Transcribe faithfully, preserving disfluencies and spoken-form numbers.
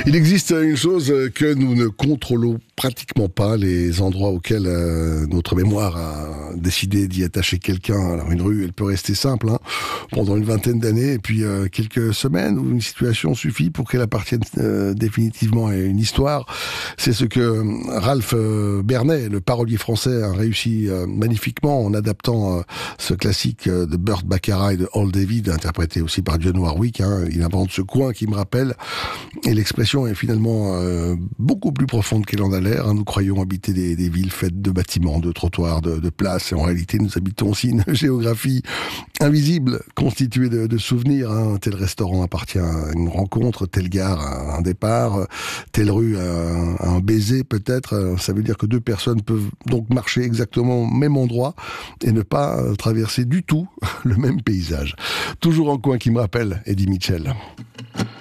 Il existe une chose que nous ne contrôlons pratiquement pas, les endroits auxquels euh, notre mémoire a décidé d'y attacher quelqu'un. Alors une rue, elle peut rester simple hein, pendant une vingtaine d'années, et puis euh, quelques semaines ou une situation suffit pour qu'elle appartienne euh, définitivement à une histoire. C'est ce que Ralph euh, Bernet, le parolier français, a réussi euh, magnifiquement en adaptant euh, ce classique euh, de Burt Bacharach et de Hal David, interprété aussi par Dionne Warwick. Hein. Il invente ce coin qui me rappelle, et l'expression est finalement euh, beaucoup plus profonde qu'elle en a l'air. Hein. Nous croyons habiter des, des villes faites de bâtiments, de trottoirs, de, de places, et en réalité nous habitons aussi une géographie invisible, constituée de, de souvenirs. Hein. Tel restaurant appartient à une rencontre, telle gare à un départ, telle rue à un, à un baiser peut-être. Ça veut dire que deux personnes peuvent donc marcher exactement au même endroit et ne pas traverser du tout le même paysage. Toujours un coin qui me rappelle Eddie Mitchell.